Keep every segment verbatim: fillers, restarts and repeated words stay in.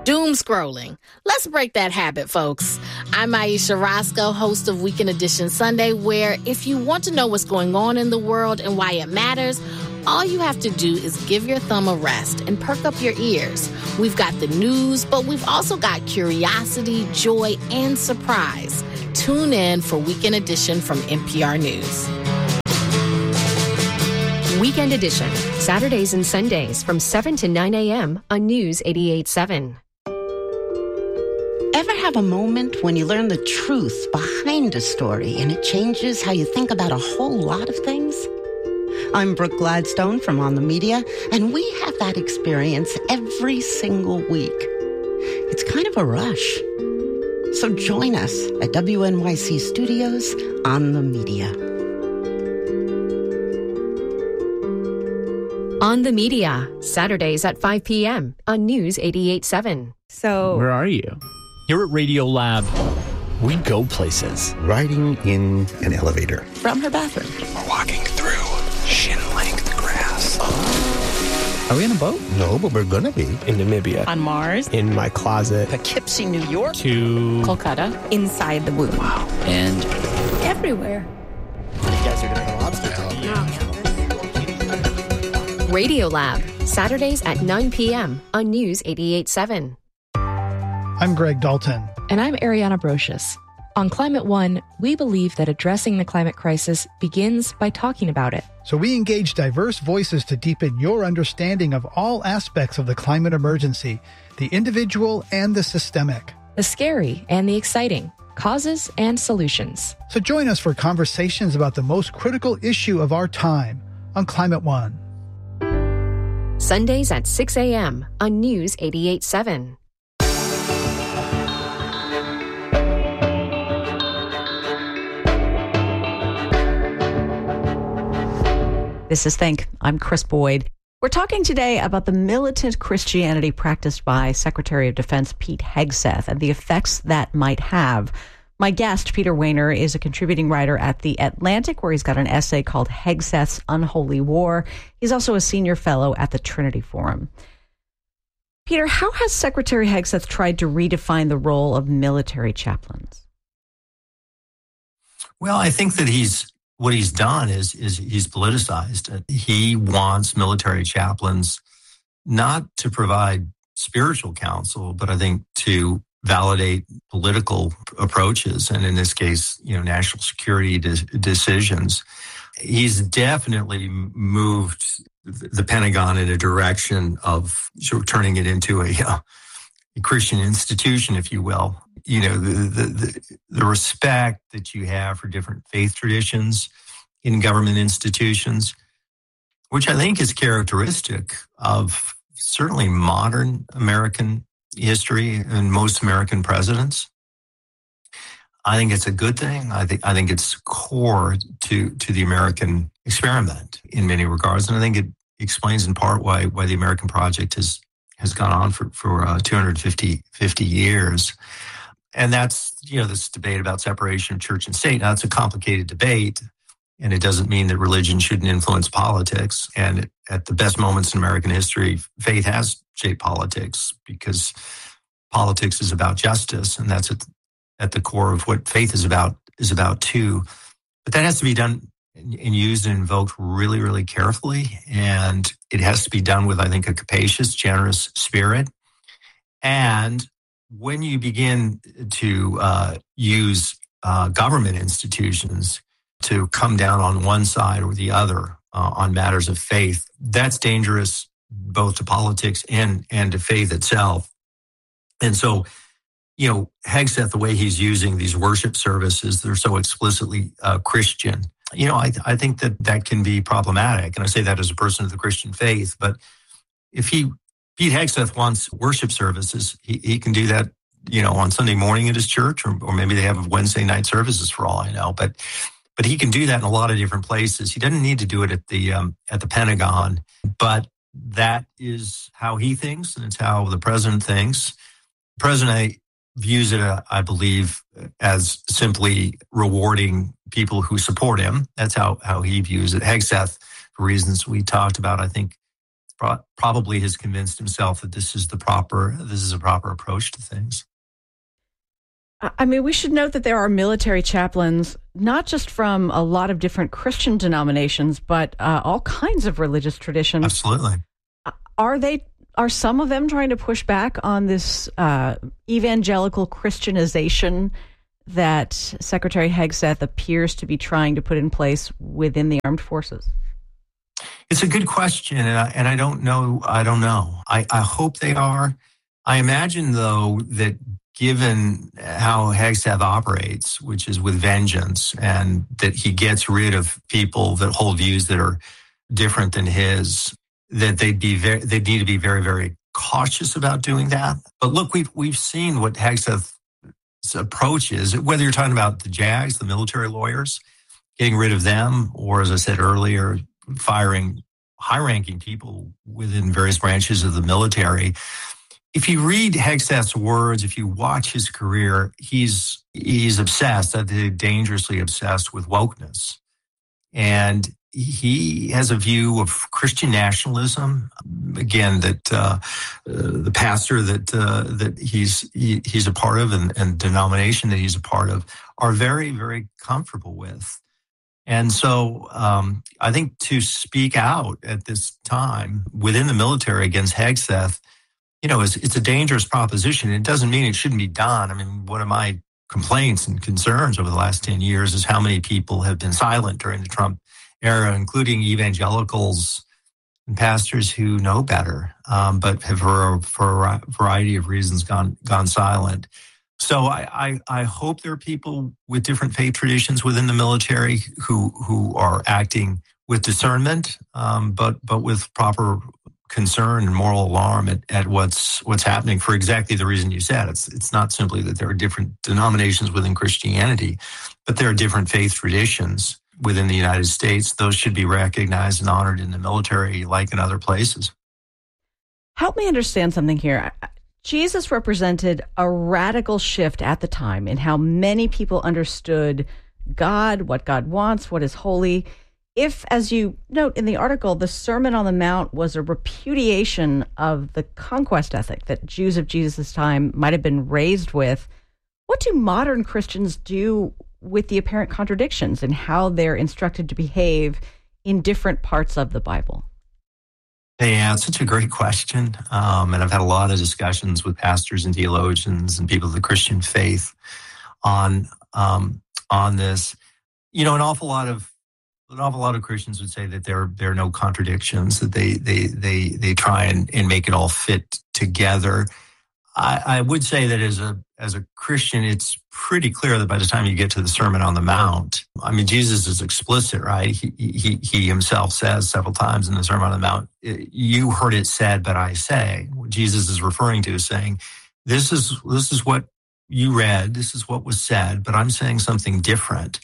Doom scrolling. Let's break that habit, folks. I'm Aisha Roscoe, host of Weekend Edition Sunday, where if you want to know what's going on in the world and why it matters, all you have to do is give your thumb a rest and perk up your ears. We've got the news, but we've also got curiosity, joy, and surprise. Tune in for Weekend Edition from N P R News. Weekend Edition, Saturdays and Sundays from seven to nine a.m. on News eighty-eight point seven. Ever have a moment when you learn the truth behind a story and it changes how you think about a whole lot of things? I'm Brooke Gladstone from On the Media, and we have that experience every single week. It's kind of a rush. So join us at W N Y C Studios On the Media. On the Media, Saturdays at five p.m. on News eighty-eight point seven. So, where are you? Here at Radio Lab, we go places. Riding in an elevator. From her bathroom. We're walking through shin-length grass. Are we on a boat? No, but we're gonna be. In Namibia. On Mars. In my closet. Poughkeepsie, New York. To Kolkata. Inside the womb. Wow. And everywhere. You guys are gonna have lobster talk. Radio Lab, Saturdays at nine p.m. on News eighty-eight point seven. I'm Greg Dalton. And I'm Ariana Brocious. On Climate One, we believe that addressing the climate crisis begins by talking about it. So we engage diverse voices to deepen your understanding of all aspects of the climate emergency, the individual and the systemic. The scary and the exciting, causes and solutions. So join us for conversations about the most critical issue of our time on Climate One. Sundays at six a.m. on News eighty-eight point seven. This is Think. I'm Chris Boyd. We're talking today about the militant Christianity practiced by Secretary of Defense Pete Hegseth and the effects that might have. My guest, Peter Wehner, is a contributing writer at The Atlantic, where he's got an essay called Hegseth's Unholy War. He's also a senior fellow at the Trinity Forum. Peter, how has Secretary Hegseth tried to redefine the role of military chaplains? Well, I think that he's what he's done is is he's politicized. He wants military chaplains not to provide spiritual counsel, but I think to validate political approaches, and in this case, you know, national security de- decisions. He's definitely moved the Pentagon in a direction of sort of turning it into a, uh, a Christian institution, if you will. You know, the, the the the respect that you have for different faith traditions in government institutions, which I think is characteristic of certainly modern American history and most American presidents. I think it's a good thing. I think I think it's core to to the American experiment in many regards, and I think it explains in part why why the American project has has gone on for for uh, two hundred fifty years. And that's, you know, this debate about separation of church and state. Now, it's a complicated debate, and it doesn't mean that religion shouldn't influence politics. And at the best moments in American history, faith has shaped politics because politics is about justice, and that's at, at the core of what faith is about, is about too. But that has to be done and used and invoked really, really carefully. And it has to be done with, I think, a capacious, generous spirit. And when you begin to uh, use uh, government institutions to come down on one side or the other uh, on matters of faith, that's dangerous both to politics and, and to faith itself. And so, you know, Hegseth, the way he's using these worship services, they're so explicitly uh, Christian. You know, I, I think that that can be problematic. And I say that as a person of the Christian faith. But if he Pete Hegseth wants worship services, he, he can do that, you know, on Sunday morning at his church, or, or maybe they have Wednesday night services for all I know. But but he can do that in a lot of different places. He doesn't need to do it at the um, at the Pentagon, but that is how he thinks, and it's how the president thinks. The president views it, uh, I believe, as simply rewarding people who support him. That's how how he views it. Hegseth, for reasons we talked about, I think, pro- probably has convinced himself that this is the proper this is a proper approach to things. I mean, we should note that there are military chaplains, not just from a lot of different Christian denominations, but uh, all kinds of religious traditions. Absolutely. Are they? Are some of them trying to push back on this uh, evangelical Christianization that Secretary Hegseth appears to be trying to put in place within the armed forces? It's a good question, and I, and I don't know. I don't know. I, I hope they are. I imagine, though, that given how Hegseth operates, which is with vengeance, and that he gets rid of people that hold views that are different than his, that they'd be very, they'd need to be very, very cautious about doing that. But look, we've we've seen what Hegseth's approach is, whether you're talking about the JAGs, the military lawyers, getting rid of them, or as I said earlier, firing high-ranking people within various branches of the military. If you read Hegseth's words, if you watch his career, he's he's obsessed, I think dangerously obsessed with wokeness. And he has a view of Christian nationalism. Again, that uh, uh, the pastor that uh, that he's he, he's a part of and, and denomination that he's a part of are very, very comfortable with. And so um, I think to speak out at this time within the military against Hegseth, you know, it's, it's a dangerous proposition. It doesn't mean it shouldn't be done. I mean, one of my complaints and concerns over the last ten years is how many people have been silent during the Trump era, including evangelicals and pastors who know better, um, but have for a, for a variety of reasons gone gone silent. So I, I, I hope there are people with different faith traditions within the military who who are acting with discernment, um, but but with proper concern and moral alarm at, at what's what's happening for exactly the reason you said. It's it's not simply that there are different denominations within Christianity, but there are different faith traditions within the United States. Those should be recognized and honored in the military like in other places. Help me understand something here. Jesus represented a radical shift at the time in how many people understood God, what God wants, what is holy. If, as you note in the article, the Sermon on the Mount was a repudiation of the conquest ethic that Jews of Jesus' time might have been raised with, what do modern Christians do with the apparent contradictions in how they're instructed to behave in different parts of the Bible? Yeah, it's such a great question. Um, and I've had a lot of discussions with pastors and theologians and people of the Christian faith on um, on this. You know, an awful lot of an awful lot of Christians would say that there there are no contradictions, that they they they they try and, and make it all fit together. I, I would say that as a as a Christian, it's pretty clear that by the time you get to the Sermon on the Mount, I mean, Jesus is explicit, right? He he he himself says several times in the Sermon on the Mount, "You heard it said, but I say." What Jesus is referring to is saying, "This is this is what you read. This is what was said, but I'm saying something different."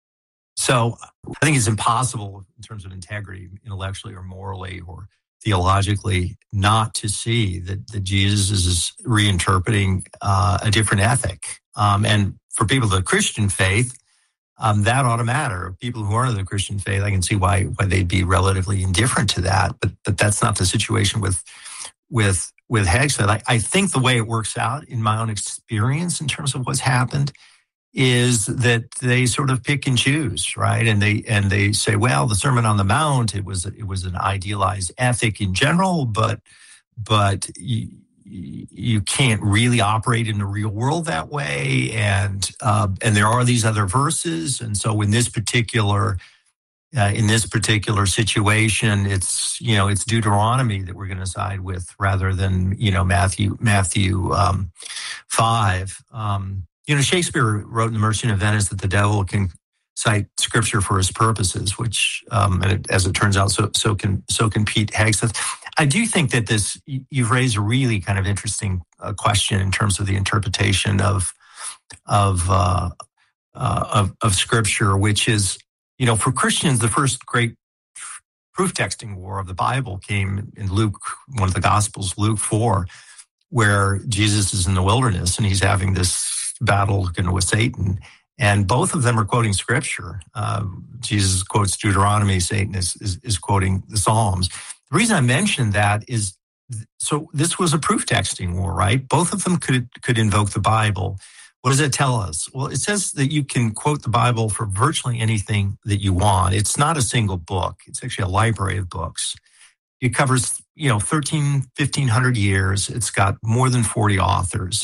So I think it's impossible in terms of integrity, intellectually or morally or theologically, not to see that, that Jesus is reinterpreting uh, a different ethic. Um, and for people of the Christian faith, um, that ought to matter. People who aren't of the Christian faith, I can see why why they'd be relatively indifferent to that. But but that's not the situation with with with Hegseth. I, I think the way it works out in my own experience in terms of what's happened is that they sort of pick and choose, right? And they and they say, well, the Sermon on the Mount, it was it was an idealized ethic in general, but but you, you can't really operate in the real world that way, and uh, and there are these other verses, and so in this particular uh, in this particular situation, it's you know it's Deuteronomy that we're going to side with rather than you know Matthew Matthew um, five. Um, You know, Shakespeare wrote in The Merchant of Venice that the devil can cite scripture for his purposes, which, um, and it, as it turns out, so so can so can Pete Hegseth. I do think that this you've raised a really kind of interesting uh, question in terms of the interpretation of of, uh, uh, of of scripture, which is, you know, for Christians, the first great proof texting war of the Bible came in Luke, one of the Gospels, Luke four, where Jesus is in the wilderness and he's having this battle you know, with Satan, and both of them are quoting scripture. Uh, Jesus quotes Deuteronomy, Satan is, is, is quoting the Psalms. The reason I mentioned that is, so this was a proof texting war, right? Both of them could could invoke the Bible. What does it tell us? Well, it says that you can quote the Bible for virtually anything that you want. It's not a single book. It's actually a library of books. It covers, you know, thirteen, fifteen hundred years. It's got more than forty authors.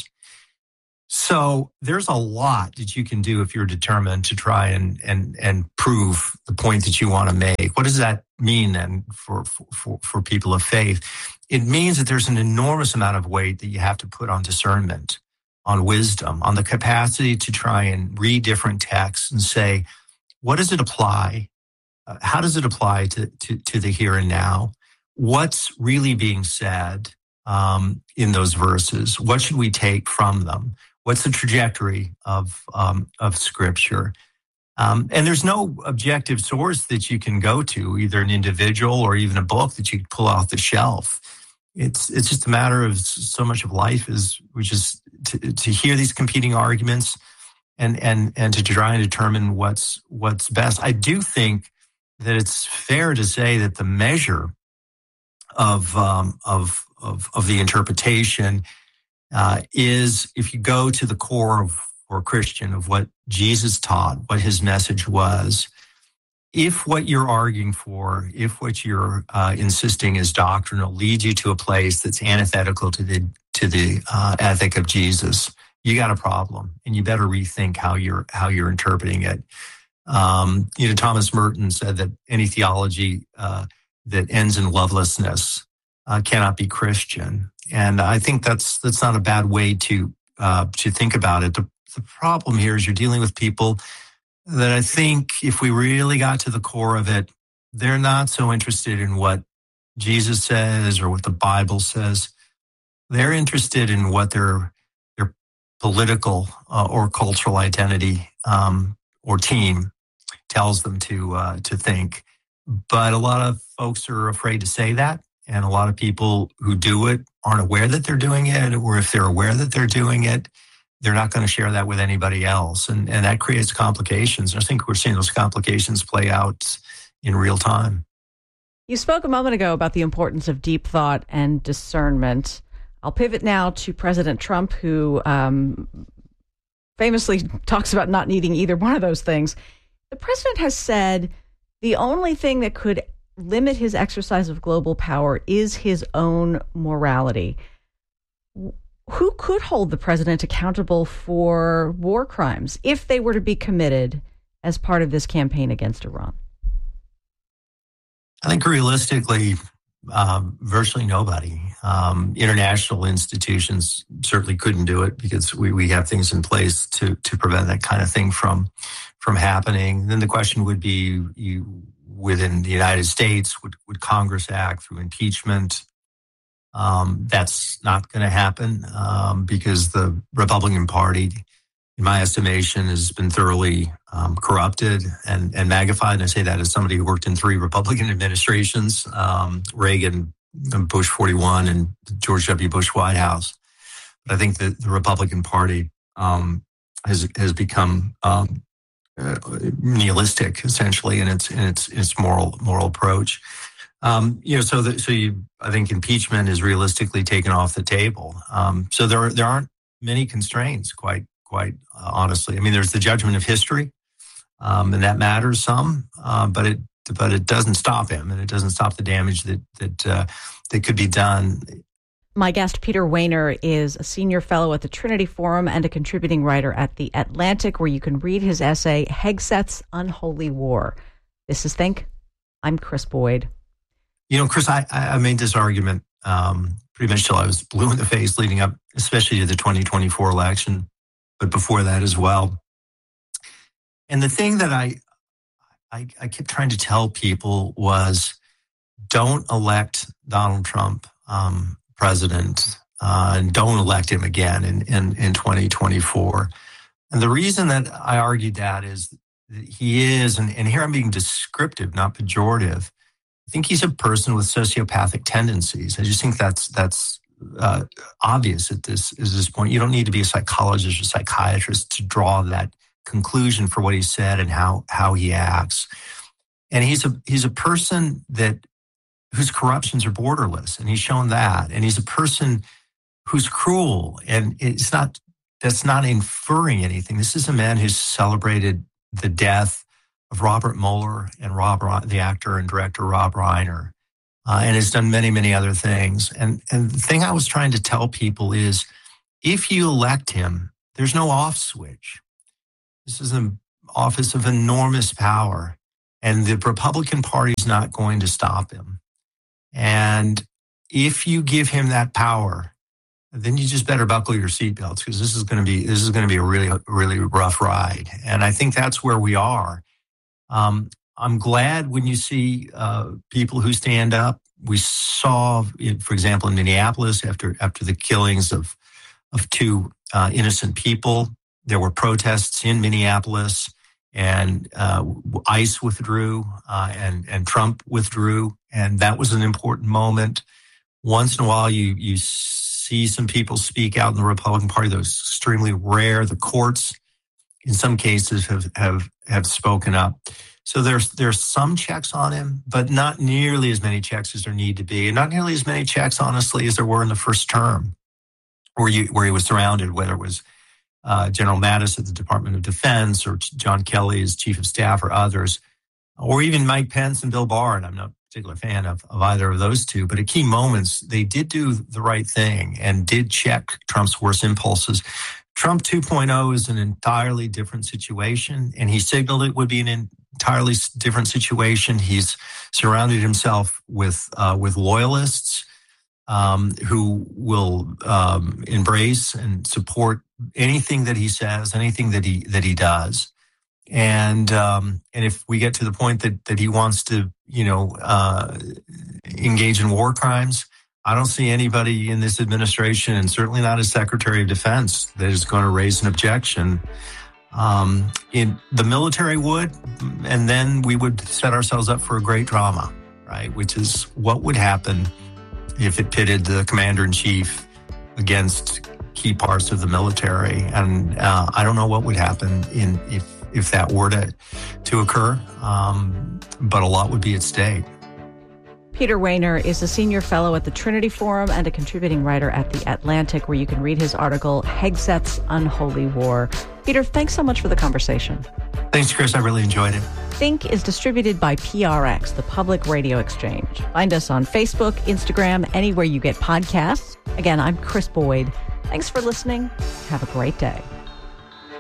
So there's a lot that you can do if you're determined to try and and and prove the point that you want to make. What does that mean then for for for people of faith? It means that there's an enormous amount of weight that you have to put on discernment, on wisdom, on the capacity to try and read different texts and say, what does it apply? Uh, how does it apply to, to to the here and now? What's really being said um, in those verses? What should we take from them? What's the trajectory of um, of Scripture? Um, and there's no objective source that you can go to, either an individual or even a book that you can pull off the shelf. It's it's just a matter of so much of life is which is to, to hear these competing arguments and and and to try and determine what's what's best. I do think that it's fair to say that the measure of um, of of of the interpretation uh, is, if you go to the core of, for a Christian, of what Jesus taught, what his message was. If what you're arguing for, if what you're uh, insisting is doctrinal, leads you to a place that's antithetical to the to the uh, ethic of Jesus, you got a problem, and you better rethink how you're how you're interpreting it. Um, you know, Thomas Merton said that any theology uh, that ends in lovelessness uh, cannot be Christian, and I think that's that's not a bad way to uh, to think about it. The, the problem here is you're dealing with people that I think, if we really got to the core of it, they're not so interested in what Jesus says or what the Bible says. They're interested in what their their political uh, or cultural identity um, or team tells them to uh, to think. But a lot of folks are afraid to say that, and a lot of people who do it aren't aware that they're doing it, or if they're aware that they're doing it, they're not going to share that with anybody else. And, and that creates complications. I think we're seeing those complications play out in real time. You spoke a moment ago about the importance of deep thought and discernment. I'll pivot now to President Trump, who um, famously talks about not needing either one of those things. The president has said the only thing that could limit his exercise of global power is his own morality. Who could hold the president accountable for war crimes if they were to be committed as part of this campaign against Iran? I think realistically, um, virtually nobody. Um, international institutions certainly couldn't do it because we, we have things in place to to prevent that kind of thing from from happening. Then the question would be, you, within the United States, would, would Congress act through impeachment? Um, that's not going to happen um, because the Republican Party, in my estimation, has been thoroughly um, corrupted and, and magnified. And I say that as somebody who worked in three Republican administrations, um, Reagan, Bush forty-one, and George W. Bush White House. But I think that the Republican Party um, has has become um, uh, nihilistic, essentially, in its in its its moral moral approach. Um, you know, so the, so you, I think impeachment is realistically taken off the table. Um, so there there aren't many constraints, quite quite uh, honestly. I mean, there's the judgment of history, um, and that matters some, uh, but it but it doesn't stop him, and it doesn't stop the damage that that uh, that could be done. My guest, Peter Wehner, is a senior fellow at the Trinity Forum and a contributing writer at The Atlantic, where you can read his essay, Hegseth's Unholy War. This is Think. I'm Chris Boyd. You know, Chris, I, I made this argument um, pretty much till I was blue in the face leading up, especially to the twenty twenty-four election, but before that as well. And the thing that I, I, I kept trying to tell people was, don't elect Donald Trump um, president, uh, and don't elect him again in, in, in twenty twenty-four. And the reason that I argued that is that he is, and, and here I'm being descriptive, not pejorative, I think he's a person with sociopathic tendencies. I just think that's that's uh, obvious at this at this point. You don't need to be a psychologist or psychiatrist to draw that conclusion for what he said and how how he acts. And he's a he's a person that whose corruptions are borderless, and he's shown that. And he's a person who's cruel, and it's not, that's not inferring anything. This is a man who's celebrated the death of Robert Mueller and Rob, the actor and director Rob Reiner, uh, and has done many, many other things. And, and the thing I was trying to tell people is, if you elect him, there's no off switch. This is an office of enormous power, and the Republican Party is not going to stop him. And if you give him that power, then you just better buckle your seatbelts, because this is going to be this is going to be a really really rough ride. And I think that's where we are. Um, I'm glad when you see uh, people who stand up. We saw, for example, in Minneapolis, after after the killings of of two uh, innocent people, there were protests in Minneapolis, and uh, ICE withdrew, uh, and and Trump withdrew, and that was an important moment. Once in a while, you you see some people speak out in the Republican Party. That was extremely rare. The courts, in some cases, have have have spoken up. So there's there's some checks on him, but not nearly as many checks as there need to be, and not nearly as many checks, honestly, as there were in the first term, where you where he was surrounded, whether it was uh, General Mattis at the Department of Defense, or John Kelly as Chief of Staff, or others, or even Mike Pence and Bill Barr. And I'm not a particular fan of, of either of those two, but at key moments, they did do the right thing and did check Trump's worst impulses. Trump two point oh is an entirely different situation, and he signaled it would be an entirely different situation. He's surrounded himself with uh, with loyalists um, who will um, embrace and support anything that he says, anything that he that he does. And um, and if we get to the point that that he wants to, you know, uh, engage in war crimes, I don't see anybody in this administration, and certainly not as Secretary of Defense, that is going to raise an objection. Um, in the military would, and then we would set ourselves up for a great drama, right? Which is what would happen if it pitted the commander-in-chief against key parts of the military. And uh, I don't know what would happen in if if that were to, to occur, um, but a lot would be at stake. Peter Wehner is a senior fellow at the Trinity Forum and a contributing writer at The Atlantic, where you can read his article, Hegseth's Unholy War. Peter, thanks so much for the conversation. Thanks, Chris. I really enjoyed it. Think is distributed by P R X, the Public Radio Exchange. Find us on Facebook, Instagram, anywhere you get podcasts. Again, I'm Chris Boyd. Thanks for listening. Have a great day.